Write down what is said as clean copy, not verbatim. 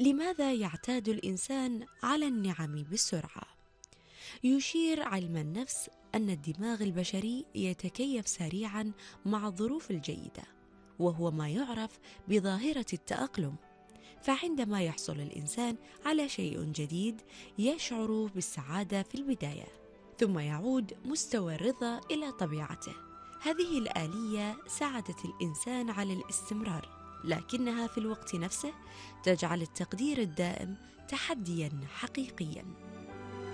لماذا يعتاد الإنسان على النعم بسرعة؟ يشير علم النفس أن الدماغ البشري يتكيف سريعا مع الظروف الجيدة، وهو ما يعرف بظاهرة التأقلم. فعندما يحصل الإنسان على شيء جديد يشعر بالسعادة في البداية، ثم يعود مستوى الرضا إلى طبيعته. هذه الآلية ساعدت الإنسان على الاستمرار، لكنها في الوقت نفسه تجعل التقدير الدائم تحدياً حقيقياً.